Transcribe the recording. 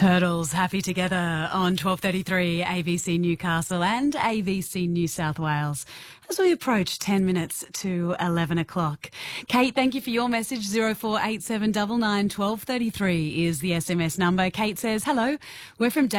Turtles happy together on 12:33 ABC Newcastle and ABC New South Wales as we approach 10 minutes to 11 o'clock. Kate, thank you for your message. 048799 1233 is the SMS number. Kate says, hello, we're from